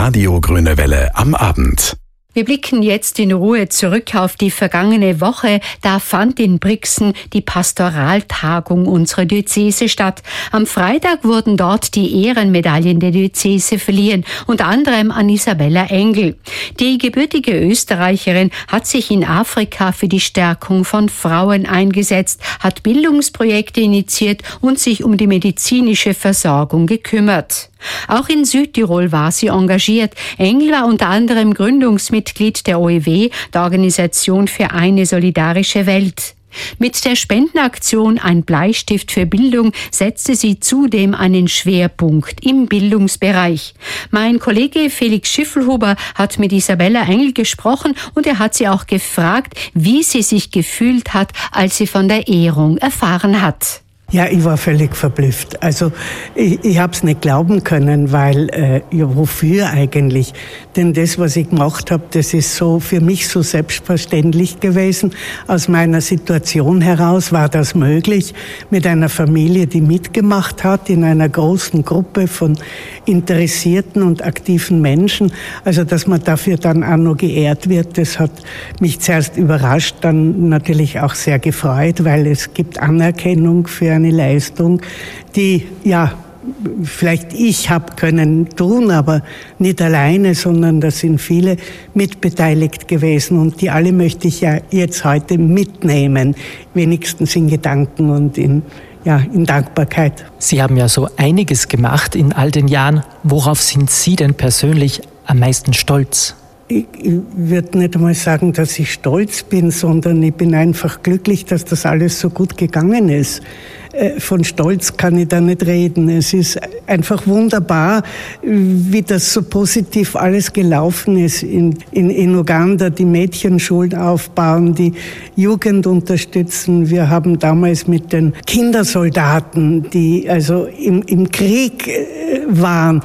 Radio Grüne Welle am Abend. Wir blicken jetzt in Ruhe zurück auf die vergangene Woche. Da fand in Brixen die Pastoraltagung unserer Diözese statt. Am Freitag wurden dort die Ehrenmedaillen der Diözese verliehen, unter anderem an Isabella Engel. Die gebürtige Österreicherin hat sich in Afrika für die Stärkung von Frauen eingesetzt, hat Bildungsprojekte initiiert und sich um die medizinische Versorgung gekümmert. Auch in Südtirol war sie engagiert. Engel war unter anderem Gründungsmitglied der OEW, der Organisation für eine solidarische Welt. Mit der Spendenaktion Ein Bleistift für Bildung setzte sie zudem einen Schwerpunkt im Bildungsbereich. Mein Kollege Felix Schiffelhuber hat mit Isabella Engel gesprochen und er hat sie auch gefragt, wie sie sich gefühlt hat, als sie von der Ehrung erfahren hat. Ja, ich war völlig verblüfft. Also ich habe es nicht glauben können, weil ja, wofür eigentlich? Denn das, was ich gemacht habe, das ist so für mich so selbstverständlich gewesen. Aus meiner Situation heraus war das möglich, mit einer Familie, die mitgemacht hat, in einer großen Gruppe von interessierten und aktiven Menschen. Also dass man dafür dann auch noch geehrt wird, das hat mich zuerst überrascht, dann natürlich auch sehr gefreut, weil es gibt Anerkennung für eine Leistung, die, ja, vielleicht ich habe können tun, aber nicht alleine, sondern da sind viele mitbeteiligt gewesen und die alle möchte ich ja jetzt heute mitnehmen, wenigstens in Gedanken und in Dankbarkeit. Sie haben ja so einiges gemacht in all den Jahren. Worauf sind Sie denn persönlich am meisten stolz? Ich würde nicht einmal sagen, dass ich stolz bin, sondern ich bin einfach glücklich, dass das alles so gut gegangen ist. Von Stolz kann ich da nicht reden. Es ist einfach wunderbar, wie das so positiv alles gelaufen ist in Uganda, die Mädchenschulen aufbauen, die Jugend unterstützen. Wir haben damals mit den Kindersoldaten, die also im Krieg waren,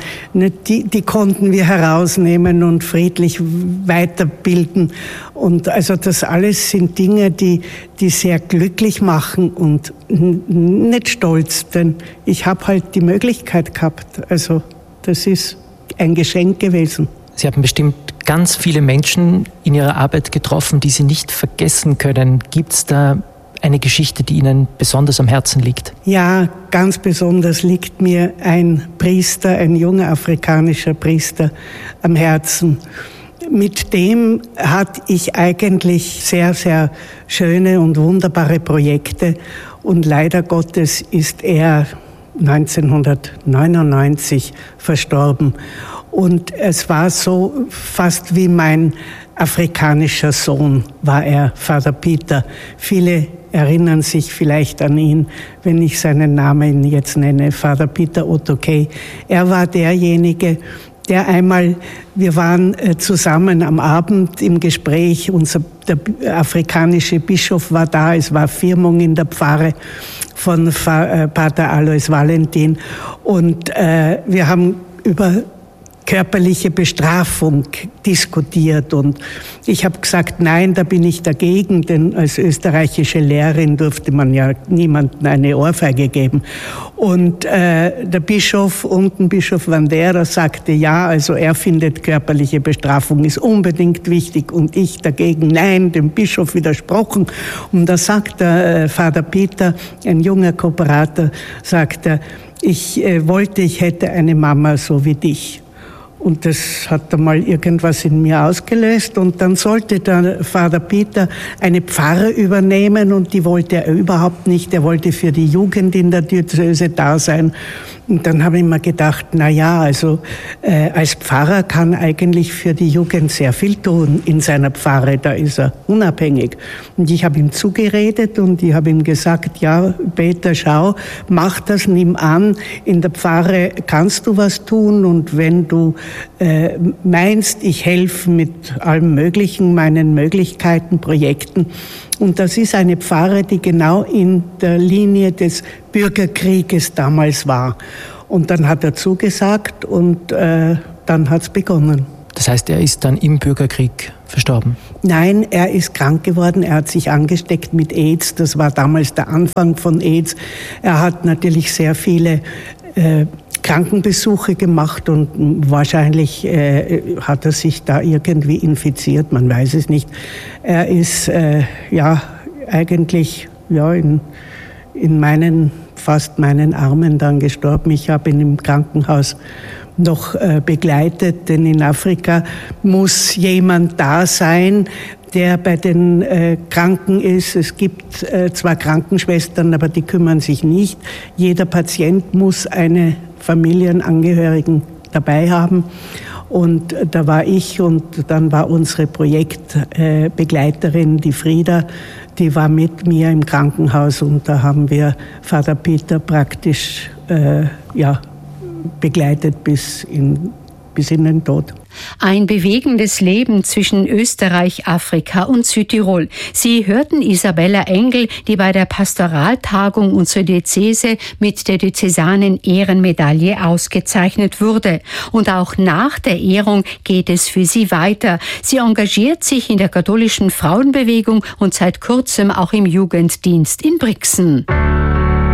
die konnten wir herausnehmen und friedlich weiterbilden. Und also das alles sind Dinge, die sehr glücklich machen und nicht stolz, denn ich habe halt die Möglichkeit gehabt. Also das ist ein Geschenk gewesen. Sie haben bestimmt ganz viele Menschen in Ihrer Arbeit getroffen, die Sie nicht vergessen können. Gibt es da eine Geschichte, die Ihnen besonders am Herzen liegt? Ja, ganz besonders liegt mir ein Priester, ein junger afrikanischer Priester am Herzen. Mit dem hatte ich eigentlich sehr, sehr schöne und wunderbare Projekte. Und leider Gottes ist er 1999 verstorben. Und es war so fast wie mein afrikanischer Sohn, war er, Vater Peter. Viele erinnern sich vielleicht an ihn, wenn ich seinen Namen jetzt nenne, Vater Peter Ottokey. Er war derjenige, der einmal, wir waren zusammen am Abend im Gespräch, der afrikanische Bischof war da, es war Firmung in der Pfarre von Pater Alois Valentin und wir haben über körperliche Bestrafung diskutiert und ich habe gesagt, nein, da bin ich dagegen, denn als österreichische Lehrerin durfte man ja niemandem eine Ohrfeige geben. Und der Bischof, Bischof Vandera, sagte, ja, also er findet körperliche Bestrafung ist unbedingt wichtig und ich dagegen, nein, dem Bischof widersprochen. Und da sagt der Vater Peter, ein junger Kooperator, sagt er, ich hätte eine Mama so wie dich. Und das hat einmal irgendwas in mir ausgelöst. Und dann sollte der Vater Peter eine Pfarre übernehmen und die wollte er überhaupt nicht. Er wollte für die Jugend in der Diözese da sein. Und dann habe ich mir gedacht, als Pfarrer kann eigentlich für die Jugend sehr viel tun in seiner Pfarre. Da ist er unabhängig. Und ich habe ihm zugeredet und ich habe ihm gesagt, ja, Peter, schau, mach das, nimm an. In der Pfarre kannst du was tun und wenn du meinst, ich helfe mit allem Möglichen, meinen Möglichkeiten, Projekten. Und das ist eine Pfarre, die genau in der Linie des Bürgerkrieges damals war. Und dann hat er zugesagt und dann hat es begonnen. Das heißt, er ist dann im Bürgerkrieg verstorben? Nein, er ist krank geworden. Er hat sich angesteckt mit AIDS. Das war damals der Anfang von AIDS. Er hat natürlich sehr viele Krankenbesuche gemacht und wahrscheinlich hat er sich da irgendwie infiziert, man weiß es nicht. Er ist eigentlich in fast meinen Armen dann gestorben. Ich habe ihn im Krankenhaus noch begleitet, denn in Afrika muss jemand da sein, der bei den Kranken ist. Es gibt zwar Krankenschwestern, aber die kümmern sich nicht. Jeder Patient muss eine Familienangehörigen dabei haben. Und da war ich und dann war unsere Projektbegleiterin, die Frieda, die war mit mir im Krankenhaus und da haben wir Vater Peter praktisch begleitet bis in den Tod. Ein bewegendes Leben zwischen Österreich, Afrika und Südtirol. Sie hörten Isabella Engel, die bei der Pastoraltagung unserer Diözese mit der Diözesanen-Ehrenmedaille ausgezeichnet wurde. Und auch nach der Ehrung geht es für sie weiter. Sie engagiert sich in der katholischen Frauenbewegung und seit kurzem auch im Jugenddienst in Brixen.